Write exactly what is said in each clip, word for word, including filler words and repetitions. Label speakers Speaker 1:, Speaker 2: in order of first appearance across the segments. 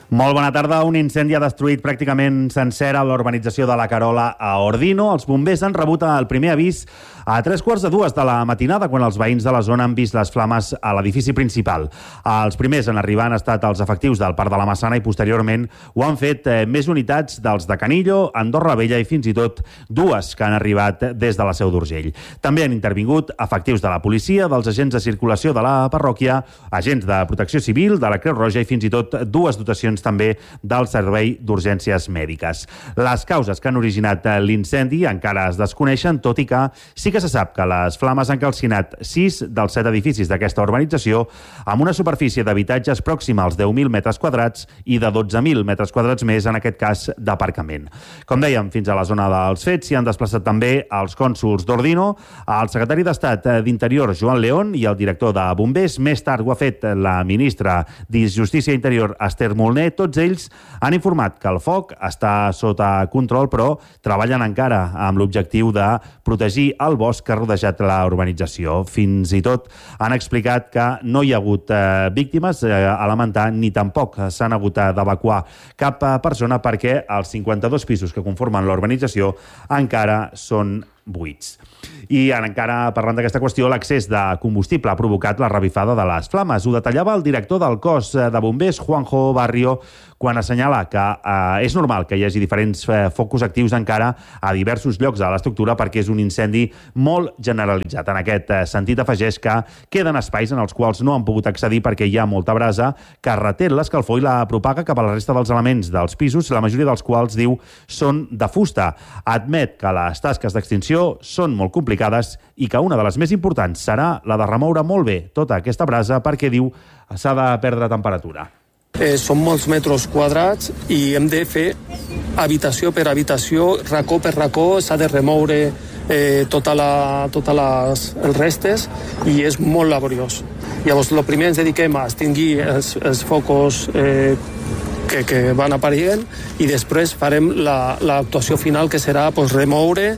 Speaker 1: Molt bona tarda. Un incendi ha destruït pràcticament sencera l'urbanització de la Carola a Ordino. Els bombers han rebut el primer avís a tres quarts de dues de la matinada, quan els veïns de la zona han vist les flames a l'edifici principal. Els primers en arribar han estat els efectius del Parc de la Massana i posteriorment ho han fet eh, més unitats dels de Canillo, Andorra Vella i fins i tot dues que han arribat des de la Seu d'Urgell. També han intervingut efectius de la policia, dels agents de circulació de la parròquia, agents de protecció civil, de la Creu Roja i fins i tot dues dotacions també del Servei d'Urgències Mèdiques. Les causes que han originat l'incendi encara es desconeixen, tot i que sí que se sap que les flames han calcinat sis dels set edificis d'aquesta urbanització amb una superfície d'habitatges pròxima als deu mil metres quadrats i de dotze mil metres quadrats més, en aquest cas, d'aparcament. Com dèiem, fins a la zona dels fets s'hi han desplaçat també els cònsols d'Ordino, el secretari d'Estat d'Interior, Joan León, i el director de Bombers. Més tard ho ha fet la ministra de Justícia i Interior, Esther Molné. Tots ells han informat que el foc està sota control, però treballen encara amb l'objectiu de protegir el bosc que ha rodejat la urbanització. Fins i tot han explicat que no hi ha hagut eh, víctimes eh, a lamentar, ni tampoc s'han hagut d'evacuar cap persona, perquè els cinquanta-dos pisos que conformen l'urbanització encara són buits. I encara parlant d'aquesta qüestió, l'accés de combustible ha provocat la revifada de les flames. Ho detallava el director del cos de bombers, Juanjo Barrio, quan assenyala que eh, és normal que hi hagi diferents eh, focus actius encara a diversos llocs de l'estructura perquè és un incendi molt generalitzat. En aquest eh, sentit afegeix que queden espais en els quals no han pogut accedir perquè hi ha molta brasa que reté l'escalfor i la propaga cap a la resta dels elements dels pisos, la majoria dels quals, diu, són de fusta. Admet que les tasques d'extinció són molt complicades i que una de les més importants serà la de remoure molt bé tota aquesta brasa perquè, diu, s'ha de perdre temperatura.
Speaker 2: Eh, són molts metres quadrats i hem de fer habitació per habitació, racó per racó, s'ha de remoure eh, tota la, tota les els restes i és molt laboriós. Llavors, el primer ens dediquem a extingir els, els focus eh, que, que van apareixent i després farem l'actuació la, final, que serà pues, remoure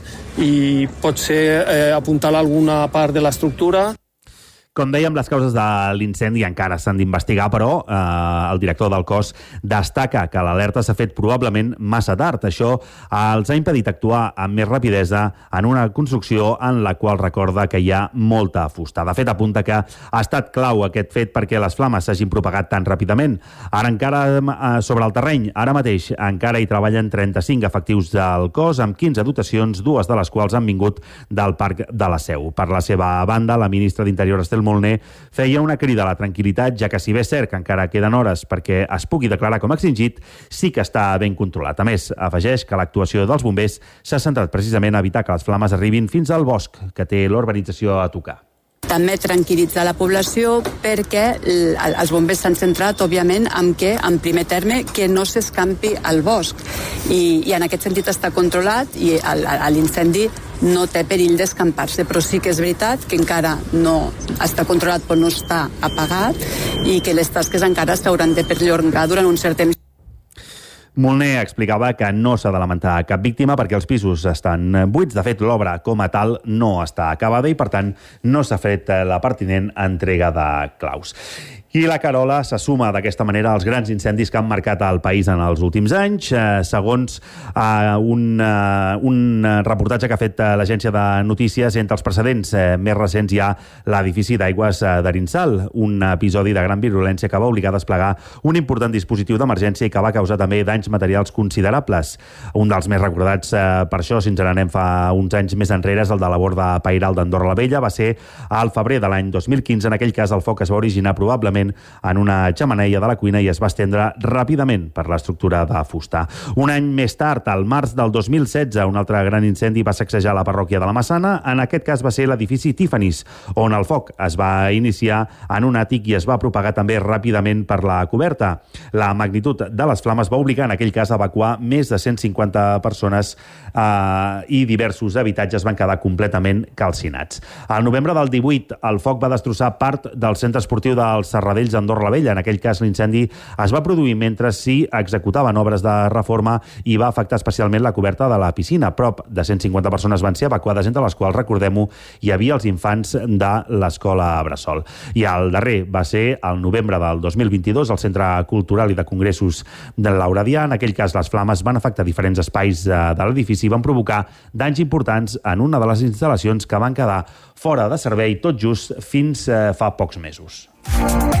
Speaker 2: i potser eh, apuntar alguna part de l'estructura.
Speaker 1: Com dèiem, les causes de l'incendi encara s'han d'investigar, però eh, el director del cos destaca que l'alerta s'ha fet probablement massa tard. Això els ha impedit actuar amb més rapidesa en una construcció en la qual recorda que hi ha molta fusta. De fet, apunta que ha estat clau aquest fet perquè les flames s'hagin propagat tan ràpidament. Ara encara eh, sobre el terreny, ara mateix encara hi treballen trenta-cinc efectius del cos amb quinze dotacions, dues de les quals han vingut del Parc de la Seu. Per la seva banda, la ministra d'Interior, Esther Molné, feia una crida a la tranquil·litat, ja que si bé és cert que encara queden hores perquè es pugui declarar com extingit, sí que està ben controlat. A més, afegeix que l'actuació dels bombers s'ha centrat precisament a evitar que les flames arribin fins al bosc que té l'urbanització a tocar.
Speaker 3: També tranquil·litzar la població perquè els bombers s'han centrat, òbviament, en que, en primer terme, que no s'escampi al bosc. I, i en aquest sentit està controlat i l'incendi no té perill d'escampar-se, però sí que és veritat que encara no està controlat però no està apagat i que les tasques encara s'hauran de perllongar durant un cert temps.
Speaker 1: Molné explicava que no s'ha de lamentar cap víctima perquè els pisos estan buits. De fet, l'obra com a tal no està acabada i, per tant, no s'ha fet la pertinent entrega de claus. I la Carola se suma d'aquesta manera als grans incendis que han marcat el país en els últims anys. Eh, segons eh, un, eh, un reportatge que ha fet eh, l'agència de notícies, entre els precedents eh, més recents hi ha l'edifici d'aigües eh, d'Arinsal, un episodi de gran virulència que va obligar a desplegar un important dispositiu d'emergència i que va causar també danys materials considerables. Un dels més recordats eh, per això, si ens n'anem fa uns anys més enrere, és el de la borda Pairal d'Andorra la Vella. Va ser al febrer de l'any dos mil quinze. En aquell cas, el foc es va originar probablement en una xemeneia de la cuina i es va estendre ràpidament per l'estructura de fusta. Un any més tard, al març del dos mil setze, un altre gran incendi va sacsejar la parròquia de la Massana. En aquest cas va ser l'edifici Tiffany's, on el foc es va iniciar en un àtic i es va propagar també ràpidament per la coberta. La magnitud de les flames va obligar en aquell cas a evacuar més de cent cinquanta persones eh, i diversos habitatges van quedar completament calcinats. Al novembre del divuit, el foc va destrossar part del centre esportiu del Serrador Serradells, Andorra la Vella. En aquell cas, l'incendi es va produir mentre s'hi executaven obres de reforma i va afectar especialment la coberta de la piscina. Prop de cent cinquanta persones van ser evacuades, entre les quals, recordem-ho, hi havia els infants de l'escola Bressol. I el darrer va ser el novembre del dos mil vint-i-dos al Centre Cultural i de Congressos de Lauradià. En aquell cas, les flames van afectar diferents espais de l'edifici i van provocar danys importants en una de les instal·lacions que van quedar fora de servei tot just fins fa pocs mesos.